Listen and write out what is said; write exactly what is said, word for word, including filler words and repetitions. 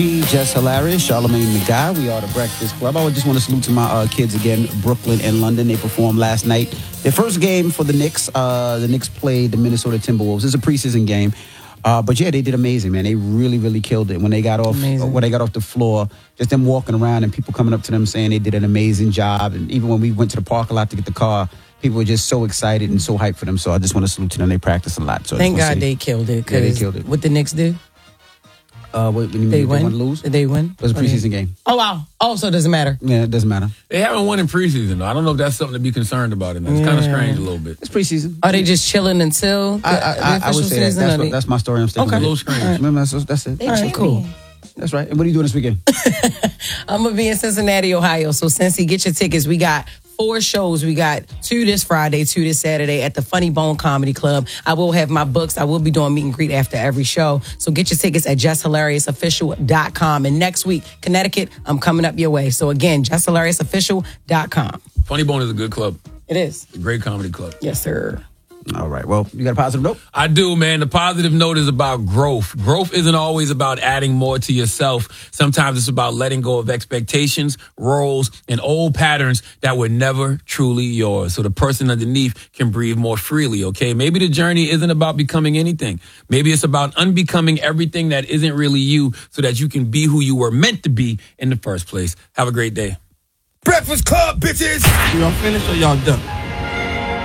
Just hilarious. Charlamagne the Guy. We are the Breakfast Club. I just want to salute to my uh, kids again, Brooklyn and London. They performed last night. Their first game for the Knicks. Uh, the Knicks played the Minnesota Timberwolves. It's a preseason game. Uh, but yeah, they did amazing, man. They really, really killed it when they got off uh, when they got off the floor. Just them walking around and people coming up to them saying they did an amazing job. And even when we went to the parking lot to get the car, people were just so excited and so hyped for them. So I just want to salute to them. They practiced a lot. So thank God they killed it. Yeah, they killed it. What the Knicks do? Uh, what, what do you mean? They They win. want to lose? Did they win? It was a preseason game. Oh wow! Oh, so it doesn't matter. Yeah, it doesn't matter. They haven't won in preseason, though. I don't know if that's something to be concerned about. It's Yeah. kind of strange a little bit. It's preseason. Are they just chilling until the, I, I, the I, I official would say that. season? That's, or what, they- that's my story. I'm sticking Okay. with A it. little strange. Remember, that's, that's it. They All right, champion. cool. That's right. And what are you doing this weekend? I'm gonna be in Cincinnati, Ohio. So Cincy, get your tickets. We got four shows. We got two this Friday, two this Saturday at the Funny Bone Comedy Club. I will have my books. I will be doing meet and greet after every show. So get your tickets at just hilarious official dot com. And next week, Connecticut, I'm coming up your way. So again, just hilarious official dot com. Funny Bone is a good club. It is. A great comedy club. Yes, sir. All right. Well, you got a positive note? I do, man. The positive note is about growth. Growth isn't always about adding more to yourself. Sometimes it's about letting go of expectations, roles, and old patterns that were never truly yours. So the person underneath can breathe more freely, okay? Maybe the journey isn't about becoming anything. Maybe it's about unbecoming everything that isn't really you so that you can be who you were meant to be in the first place. Have a great day. Breakfast Club, bitches! Y'all finished or y'all done?